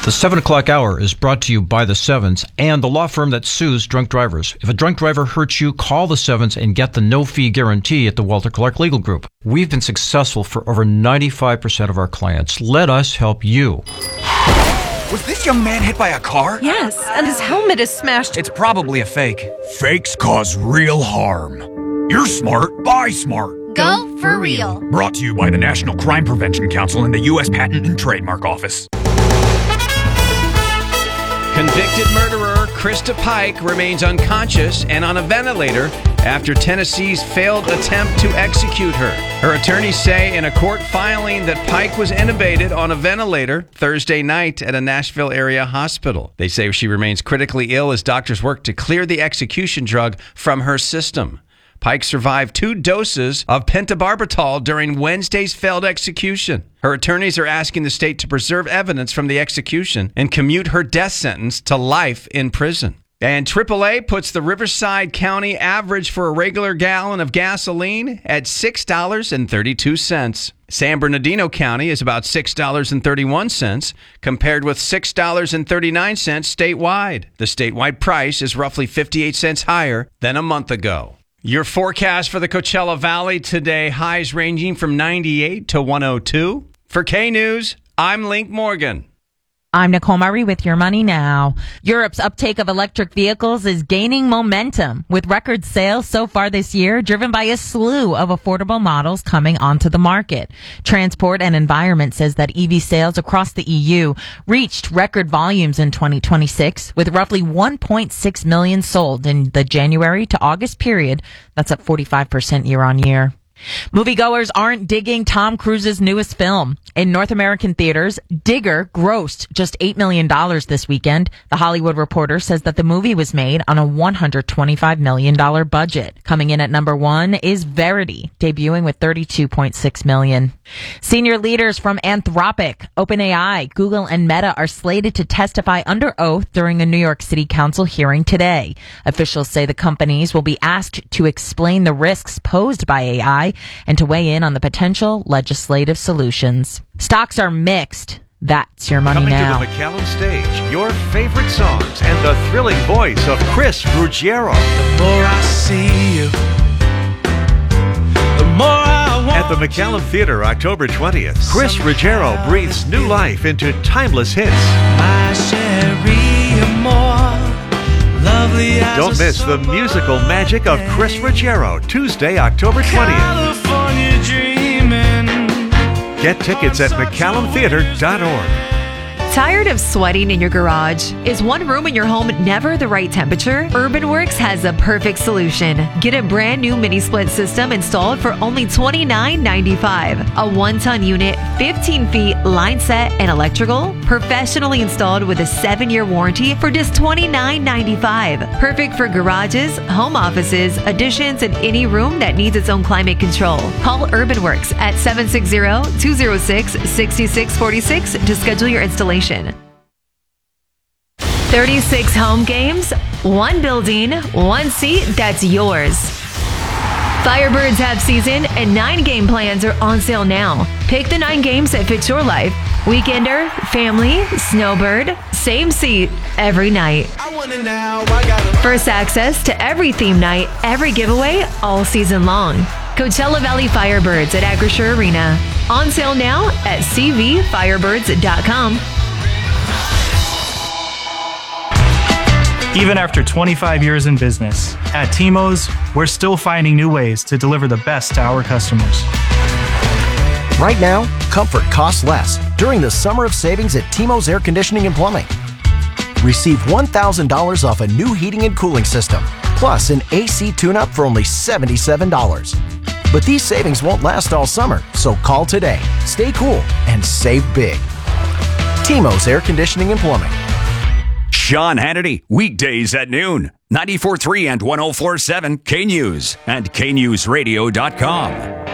The 7 o'clock hour is brought to you by the Sevens and the law firm that sues drunk drivers. If a drunk driver hurts you, call the Sevens and get the no-fee guarantee at the Walter Clark Legal Group. We've been successful for over 95% of our clients. Let us help you. Was this young man hit by a car? Yes, and his helmet is smashed. It's probably a fake. Fakes cause real harm. You're smart. Buy smart. Go for real. Brought to you by the National Crime Prevention Council and the U.S. Patent and Trademark Office. Convicted murderer Krista Pike remains unconscious and on a ventilator after Tennessee's failed attempt to execute her. Her attorneys say in a court filing that Pike was intubated on a ventilator Thursday night at a Nashville area hospital. They say she remains critically ill as doctors work to clear the execution drug from her system. Pike survived 2 doses of pentobarbital during Wednesday's failed execution. Her attorneys are asking the state to preserve evidence from the execution and commute her death sentence to life in prison. And AAA puts the Riverside County average for a regular gallon of gasoline at $6.32. San Bernardino County is about $6.31 compared with $6.39 statewide. The statewide price is roughly 58 cents higher than a month ago. Your forecast for the Coachella Valley today, highs ranging from 98 to 102. For K-News, I'm Link Morgan. I'm Nicole Murray with Your Money Now. Europe's uptake of electric vehicles is gaining momentum, with record sales so far this year driven by a slew of affordable models coming onto the market. Transport and Environment says that EV sales across the EU reached record volumes in 2026, with roughly 1.6 million sold in the January to August period. That's up 45% year on year. Moviegoers aren't digging Tom Cruise's newest film. In North American theaters, Digger grossed just $8 million this weekend. The Hollywood Reporter says that the movie was made on a $125 million budget. Coming in at number 1 is Verity, debuting with $32.6 million. Senior leaders from Anthropic, OpenAI, Google, and Meta are slated to testify under oath during a New York City Council hearing today. Officials say the companies will be asked to explain the risks posed by AI and to weigh in on the potential legislative solutions. Stocks are mixed. That's Your Money Now. Coming to the McCallum stage, your favorite songs and the thrilling voice of Chris Ruggiero. The more I see you, the more I want. At the McCallum Theater, October 20th, Chris Ruggiero breathes new life into timeless hits. My Sherry, more lovely as Don't miss the musical magic of Chris Ruggiero, Tuesday, October 20th. California dreaming. Get tickets at McCallumtheater.org. Tired of sweating in your garage? Is one room in your home never the right temperature? UrbanWorks has the perfect solution. Get a brand new mini split system installed for only $29.95. A 1-ton unit, 15 feet, line set, and electrical, professionally installed with a 7-year warranty for just $29.95. Perfect for garages, home offices, additions, and any room that needs its own climate control. Call UrbanWorks at 760-206-6646 to schedule your installation. 36 home games, 1 building, 1 seat that's yours. Firebirds have season and 9 game plans are on sale now. Pick the 9 games that fit your life. Weekender, family, snowbird, same seat every night. First access to every theme night, every giveaway all season long. Coachella Valley Firebirds at Acrisure Arena. On sale now at cvfirebirds.com. Even after 25 years in business, at T-Mos, we're still finding new ways to deliver the best to our customers. Right now, comfort costs less during the summer of savings at T-Mos Air Conditioning and Plumbing. Receive $1,000 off a new heating and cooling system, plus an AC tune-up for only $77. But these savings won't last all summer, so call today. Stay cool and save big. T-Mos Air Conditioning and Plumbing. Sean Hannity, weekdays at noon. 94.3 and 104.7 K-News and KNewsRadio.com.